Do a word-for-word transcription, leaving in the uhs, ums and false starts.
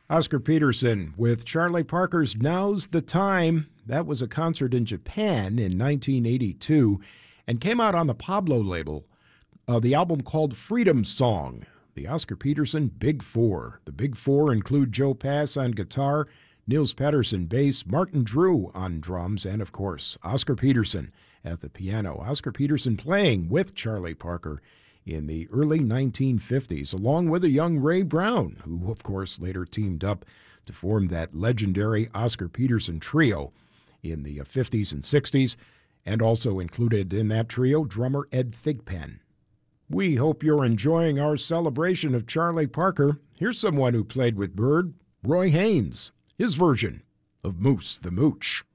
Oscar Peterson with Charlie Parker's Now's the Time. That was a concert in Japan in nineteen eighty-two and came out on the Pablo label. Uh, the album called Freedom Song, the Oscar Peterson Big Four. The Big Four include Joe Pass on guitar, Niels Pettersson bass, Martin Drew on drums, and of course, Oscar Peterson at the piano. Oscar Peterson playing with Charlie Parker in the early nineteen fifties, along with a young Ray Brown, who, of course, later teamed up to form that legendary Oscar Peterson trio in the fifties and sixties, and also included in that trio drummer Ed Thigpen. We hope you're enjoying our celebration of Charlie Parker. Here's someone who played with Bird, Roy Haynes, his version of Moose the Mooch.